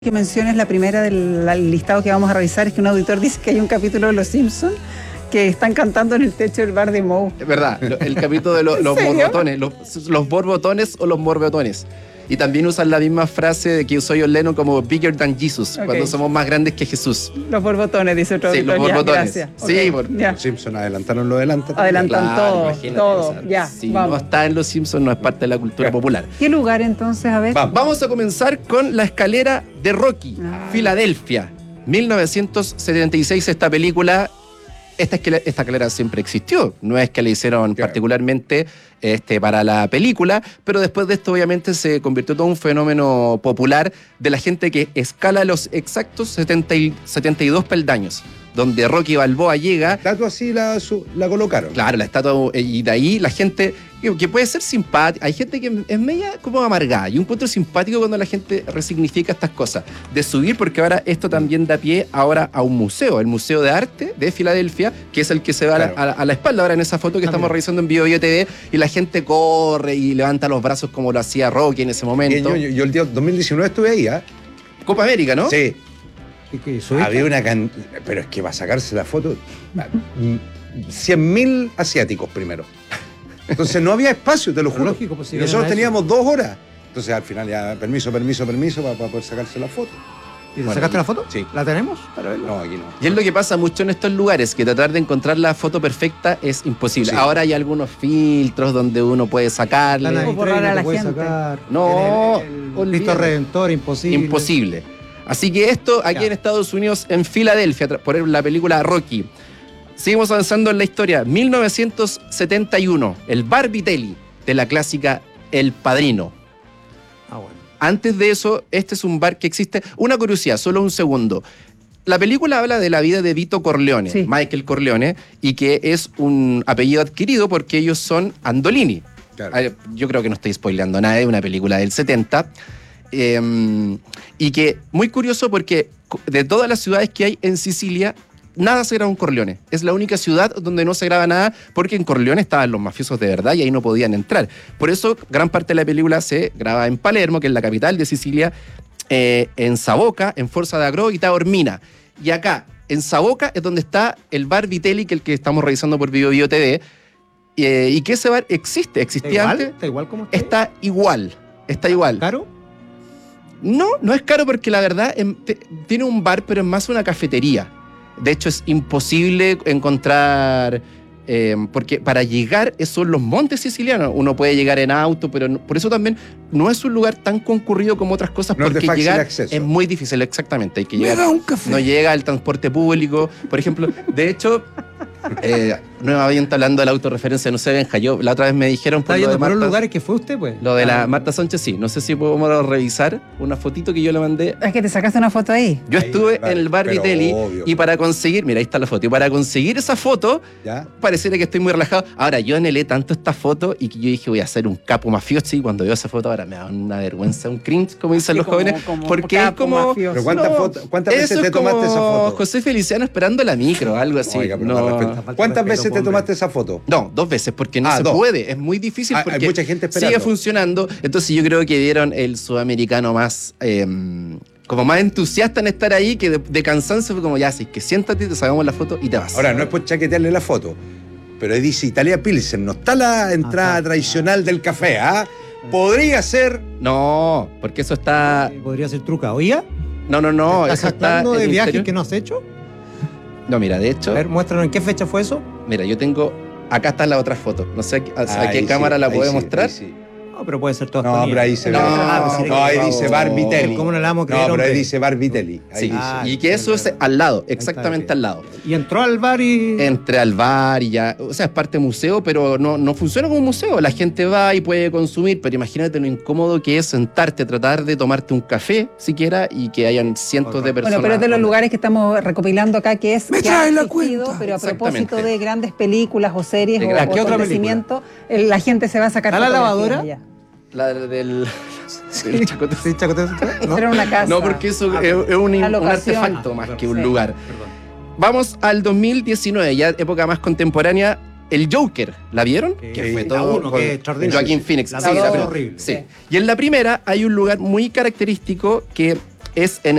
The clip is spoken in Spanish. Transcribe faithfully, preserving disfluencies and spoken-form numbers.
Que menciones la primera del listado que vamos a revisar es que un auditor dice que hay un capítulo de Los Simpsons que están cantando en el techo del bar de Moe. Es verdad, el capítulo de lo, los borbotones, los, los borbotones o los morbotones. Y también usan la misma frase de que usó John Lennon como bigger than Jesus, okay, cuando somos más grandes que Jesús. Los borbotones, dice otro sí, auditor. Los borbotones. Gracias. Sí, okay, por, los Simpsons adelantaron lo adelante. Adelantan claro, todo, todo, o sea, ya, si vamos. no está en Los Simpsons, no es parte de la cultura ¿Qué? popular. ¿Qué lugar entonces? A ver. Vamos. Vamos a comenzar con La escalera de Rocky, ah. Filadelfia, mil novecientos setenta y seis, esta película. Esta, esta escalera siempre existió, no es que la hicieron claro. particularmente este, para la película, pero después de esto obviamente se convirtió en todo un fenómeno popular de la gente que escala los exactos setenta y dos peldaños, donde Rocky Balboa llega. La estatua así la, su, la colocaron. Claro, la estatua, y de ahí la gente, que puede ser simpática, hay gente que es media como amargada, y un punto simpático cuando la gente resignifica estas cosas, de subir, porque ahora esto también da pie ahora a un museo, el Museo de Arte de Filadelfia, que es el que se va claro. a, la, a la espalda ahora en esa foto que ah, estamos mira. revisando en Bio Bio T V, y la gente corre y levanta los brazos como lo hacía Rocky en ese momento. Yo, yo, yo el día dos mil diecinueve estuve ahí, ¿eh? Copa América, ¿no? Sí. Había una can... Pero es que va a sacarse la foto cien mil asiáticos primero. Entonces no había espacio, te lo juro. Lógico, pues, si nosotros teníamos eso. dos horas. Entonces al final ya, permiso, permiso, permiso, para, para poder sacarse la foto. ¿Y te bueno, sacaste la foto? Sí. ¿La tenemos? Para verla. No, aquí no. Y es lo que pasa mucho en estos lugares, que tratar de encontrar la foto perfecta es imposible. Sí. Ahora hay algunos filtros donde uno puede sacarle. O borrar a la gente. Sacar. No, el, el Cristo Redentor, imposible. Imposible. Así que esto aquí ya. en Estados Unidos, en Filadelfia, por la película Rocky. Seguimos avanzando en la historia. mil novecientos setenta y uno, el Bar Vitelli de la clásica El Padrino. Ah, bueno. Antes de eso, este es un bar que existe. Una curiosidad, solo un segundo. La película habla de la vida de Vito Corleone, sí. Michael Corleone, y que es un apellido adquirido porque ellos son Andolini. Claro. Yo creo que no estoy spoileando nada, es una película del setenta. Eh, y que, muy curioso porque de todas las ciudades que hay en Sicilia, nada se graba en Corleone. Es la única ciudad donde no se graba nada porque en Corleone estaban los mafiosos de verdad y ahí no podían entrar. Por eso gran parte de la película se graba en Palermo, que es la capital de Sicilia, eh, en Savoca, en Forza de Agro y Taormina. Y acá, en Savoca, es donde está el Bar Vitelli, que es el que estamos revisando por Bio Bio T V. Eh, y que ese bar existe, existía ¿Está antes. igual? ¿Está igual como usted? Está igual, está igual. ¿Caro? No, no es caro porque la verdad em, te, tiene un bar, pero es más una cafetería. De hecho, es imposible encontrar, eh, porque para llegar son los montes sicilianos. Uno puede llegar en auto, pero no, por eso también no es un lugar tan concurrido como otras cosas, no porque llegar acceso. Es muy difícil, exactamente. Hay que llegar. Me da un café. No llega el transporte público, por ejemplo. De hecho, eh, nuevamente hablando de la autorreferencia, no sé, Benja, yo la otra vez me dijeron por lo de Marta, por los lugares que fue usted, pues. Lo de la Marta Sánchez, sí. No sé si podemos revisar una fotito que yo le mandé. Es que te sacaste una foto ahí. Yo ahí, estuve vale, en el Bar Vitelli y para conseguir, mira, ahí está la foto, y para conseguir esa foto, ¿ya? Pareciera que estoy muy relajado. Ahora, yo anhelé tanto esta foto y que yo dije, voy a ser un capo mafioso, y cuando veo esa foto ahora me da una vergüenza, un cringe, como dicen sí, los como, jóvenes, como porque es como... ¿Pero cuántas, no, foto, ¿cuántas veces te tomaste esa foto? José Feliciano esperando la micro, algo así. Oiga, no. ¿Cuántas veces te tomaste esa foto? No, dos veces, porque no ah, se dos. puede, es muy difícil porque hay mucha gente esperando. Sigue funcionando. Entonces yo creo que vieron el sudamericano más eh, como más entusiasta en estar ahí, que de, de cansancio fue como, ya, así que siéntate, te sacamos la foto y te vas. Ahora, no es por chaquetearle la foto, pero dice Italia Pilsen, no está la entrada Ajá. tradicional del café, ¿ah? ¿eh? Podría ser... No, porque eso está... Podría ser truca, ¿oía? No, no, no. ¿Estás eso está de viajes que no has hecho? No, mira, de hecho... A ver, muéstranos en qué fecha fue eso. Mira, yo tengo... Acá está la otra foto. No sé a, a, a qué cámara sí, la puede sí, mostrar. Sí. No, pero puede ser todo. No, pero ahí se ve. No, ah, no, no ahí dice Bar Vitelli. ¿Cómo no le vamos a creer? No, pero ahí hombre? dice Bar Vitelli. Ahí sí, dice. Ah, y que eso es al lado, exactamente al lado. Y entró al bar y... Entré al bar y ya... O sea, es parte museo, pero no, no funciona como un museo. La gente va y puede consumir, pero imagínate lo incómodo que es sentarte, tratar de tomarte un café, siquiera, y que hayan cientos okay. de personas. Bueno, pero es de los lugares que estamos recopilando acá, que es... Me que trae la cuenta. Pero a propósito de grandes películas o series de o, gran... o acontecimientos, la gente se va a sacar... ¿A la lavadora? Ya. La del... Sí, chacote, sí, chacote, ¿no? Era una casa. No, porque eso ah, es, es un, un artefacto ah, más perdón, que un sí. lugar. Perdón. Vamos al dos mil diecinueve, ya época más contemporánea. El Joker, ¿la vieron? Que, que fue todo uno, que con Joaquín Phoenix. La sí, dos la horrible. Sí. Y en la primera hay un lugar muy característico que es en